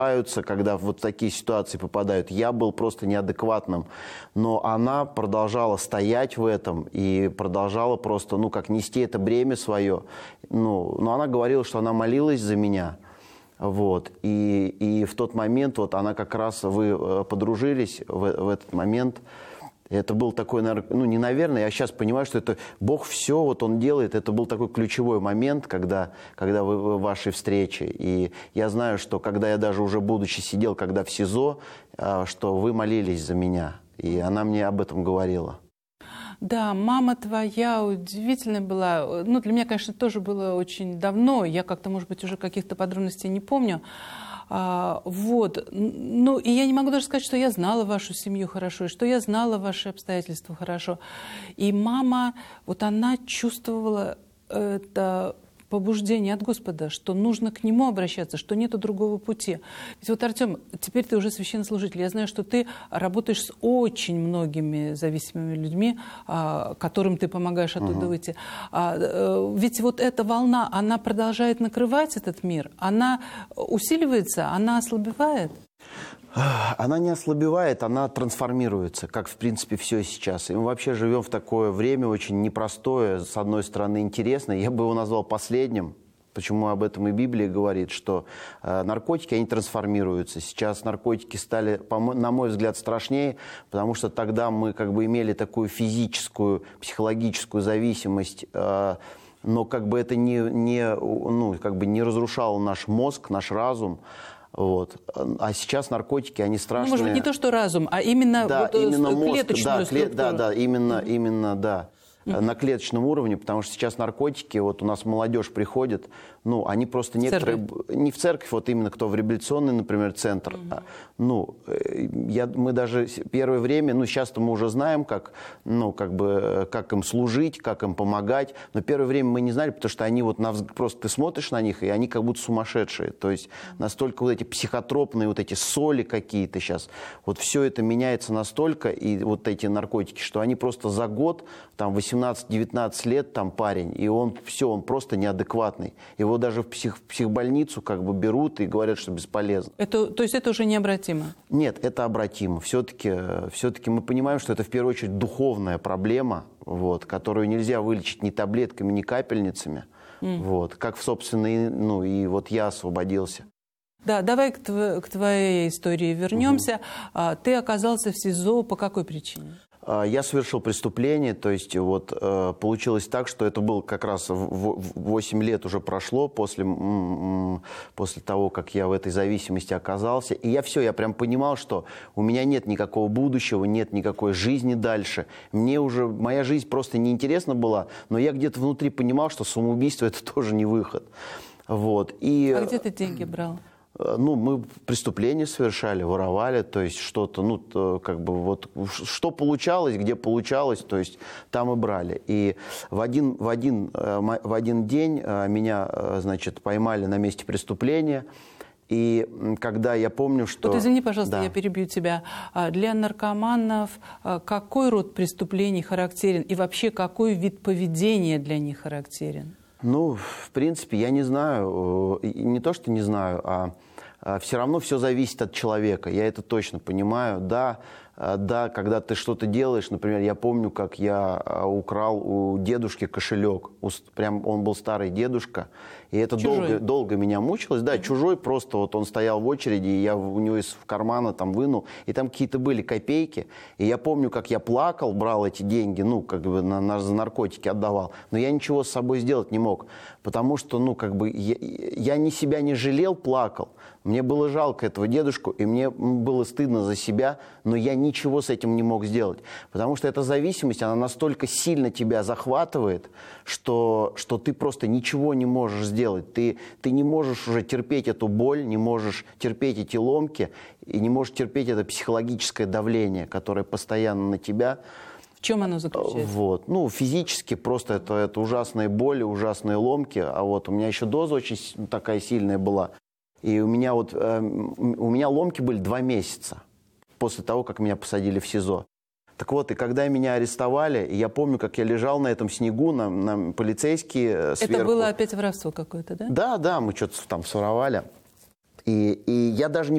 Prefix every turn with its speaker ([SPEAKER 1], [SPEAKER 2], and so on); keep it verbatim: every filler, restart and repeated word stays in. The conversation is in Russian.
[SPEAKER 1] когда вот такие ситуации попадают. Я был просто неадекватным. Но она продолжала стоять в этом и продолжала просто, ну, как нести это бремя свое. Ну, но она говорила, что она молилась за меня. Вот. И, и в тот момент вот она как раз, вы подружились в, в этот момент. Это был такой, ну, не наверное, я сейчас понимаю, что это Бог все, вот Он делает. Это был такой ключевой момент, когда, когда вы в вашей встрече. И я знаю, что когда я даже уже будучи сидел, когда в СИЗО, что вы молились за меня. И она мне об этом говорила.
[SPEAKER 2] Да, мама твоя удивительная была. Ну, для меня, конечно, тоже было очень давно. Я как-то, может быть, уже каких-то подробностей не помню. А, вот. Ну, и я не могу даже сказать, что я знала вашу семью хорошо, и что я знала ваши обстоятельства хорошо. И мама, вот она чувствовала это побуждение от Господа, что нужно к Нему обращаться, что нету другого пути. Ведь вот, Артем, теперь ты уже священнослужитель. Я знаю, что ты работаешь с очень многими зависимыми людьми, которым ты помогаешь оттуда угу. выйти. Ведь вот эта волна, она продолжает накрывать этот мир, она усиливается, она ослабевает.
[SPEAKER 1] Она не ослабевает, она трансформируется, как, в принципе, все сейчас. И мы вообще живем в такое время очень непростое, с одной стороны, интересное. Я бы его назвал последним. Почему об этом и Библия говорит, что э, наркотики, они трансформируются. Сейчас наркотики стали, на мой взгляд, страшнее, потому что тогда мы как бы имели такую физическую, психологическую зависимость, э, но как бы это не, не, ну, как бы не разрушало наш мозг, наш разум. Вот. А сейчас наркотики, они страшные.
[SPEAKER 2] Ну, может быть, не то, что разум, а именно,
[SPEAKER 1] да,
[SPEAKER 2] вот
[SPEAKER 1] именно мозг,
[SPEAKER 2] клеточную
[SPEAKER 1] да,
[SPEAKER 2] структуру.
[SPEAKER 1] Да, да, именно, mm-hmm. именно, да. Mm-hmm. На клеточном уровне, потому что сейчас наркотики, вот у нас молодежь приходит, ну, они просто некоторые... Церковь. Не в церковь, вот именно кто в реабилитационный, например, центр. Mm-hmm. Ну, я, мы даже первое время, ну, сейчас-то мы уже знаем, как, ну, как бы, как им служить, как им помогать, но первое время мы не знали, потому что они вот, на, просто ты смотришь на них, и они как будто сумасшедшие. То есть настолько вот эти психотропные, вот эти соли какие-то сейчас, вот все это меняется настолько, и вот эти наркотики, что они просто за год, там, восемнадцать-девятнадцать лет, там, парень, и он, все, он просто неадекватный. Его даже в, псих, в психбольницу как бы берут и говорят, что бесполезно.
[SPEAKER 2] Это, то есть это уже необратимо?
[SPEAKER 1] Нет, это обратимо. Все-таки, все-таки мы понимаем, что это в первую очередь духовная проблема, вот, которую нельзя вылечить ни таблетками, ни капельницами. Mm. Вот, как, собственно, и, ну, и вот я освободился.
[SPEAKER 2] Да, давай к, тв- к твоей истории вернемся. Угу. Ты оказался в СИЗО по какой причине?
[SPEAKER 1] Я совершил преступление, то есть вот получилось так, что это было как раз восемь лет уже прошло после, после того, как я в этой зависимости оказался. И я все, я прям понимал, что у меня нет никакого будущего, нет никакой жизни дальше. Мне уже, моя жизнь просто неинтересна была, но я где-то внутри понимал, что самоубийство – это тоже не выход. Вот. И...
[SPEAKER 2] А где ты деньги брал?
[SPEAKER 1] Ну, мы преступления совершали, воровали, то есть что-то, ну, то, как бы вот, что получалось, где получалось, то есть там и брали. И в один, в один, в один день меня, значит, поймали на месте преступления. И когда я помню, что...
[SPEAKER 2] Вот извини, пожалуйста,
[SPEAKER 1] да.
[SPEAKER 2] я перебью тебя. Для наркоманов какой род преступлений характерен? И вообще, какой вид поведения для них характерен?
[SPEAKER 1] Ну, в принципе, я не знаю, не то, что не знаю, а все равно все зависит от человека, я это точно понимаю. Да, да, когда ты что-то делаешь, например, я помню, как я украл у дедушки кошелек, прям он был старый дедушка, и это долго, долго меня мучилось. Да, чужой просто, вот он стоял в очереди, и я у него из кармана там вынул, и там какие-то были копейки, и я помню, как я плакал, брал эти деньги, ну, как бы на, на, за наркотики отдавал, но я ничего с собой сделать не мог, потому что, ну, как бы, я, я ни себя не жалел, плакал, мне было жалко этого дедушку, и мне было стыдно за себя, но я ничего с этим не мог сделать, потому что эта зависимость, она настолько сильно тебя захватывает, что, что ты просто ничего не можешь сделать. Ты, ты не можешь уже терпеть эту боль, не можешь терпеть эти ломки и не можешь терпеть это психологическое давление, которое постоянно на тебя.
[SPEAKER 2] В чем оно заключается?
[SPEAKER 1] Вот. Ну, физически просто это, это ужасные боли, ужасные ломки. А вот у меня еще доза очень такая сильная была. И у меня, вот, э, у меня ломки были два месяца после того, как меня посадили в СИЗО. Так вот, и когда меня арестовали, я помню, как я лежал на этом снегу, на, на полицейские сверху.
[SPEAKER 2] Это было опять воровство какое-то, да?
[SPEAKER 1] Да, да, мы что-то там своровали. И, и я даже не